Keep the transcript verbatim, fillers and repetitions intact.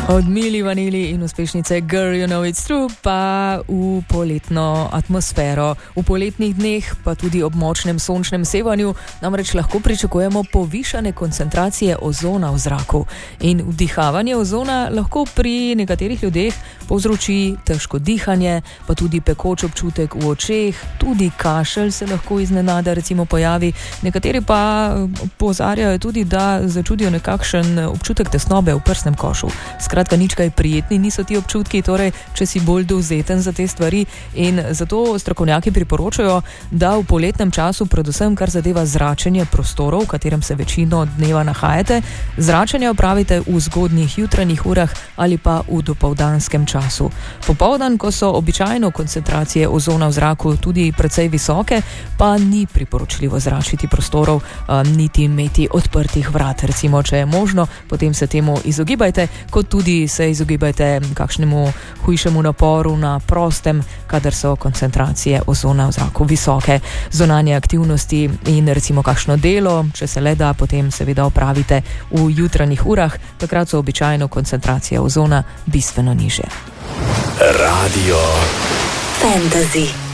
Od Milli Vanilli in uspešnice Girl, You Know It's True pa v poletno atmosfero. V poletnih dneh pa tudi ob močnem sončnem sevanju namreč lahko pričakujemo povišane koncentracije ozona v zraku. In vdihavanje ozona lahko pri nekaterih ljudeh povzroči težko dihanje, pa tudi pekoč občutek v očeh, tudi kašelj se lahko iznenada recimo pojavi. Nekateri pa opozarjajo tudi, da začutijo nekakšen občutek tesnobe v prsnem košu. Skratka, nič kaj prijetni niso ti občutki, torej, če si bolj dovzeten za te stvari, in zato strokovnjaki priporočajo, da v poletnem času, predvsem kar zadeva zračenje prostorov, v katerem se večino dneva nahajate, zračenje opravite v zgodnjih jutranjih urah ali pa v dopoldanskem času. Popoldan, ko so običajno koncentracije ozona v zraku tudi precej visoke, pa ni priporočljivo zračiti prostorov, niti imeti odprtih vrat. Recimo, če je možno, potem se temu izogibajte, kot tudi se izogibajte kakšnemu hujšemu naporu na prostem, kadar so koncentracije ozona v zraku visoke. Zunanje aktivnosti in recimo kakšno delo, če se le da, potem seveda opravite v jutranjih urah, takrat so običajno koncentracije ozona bistveno nižje. Radio Fantasy.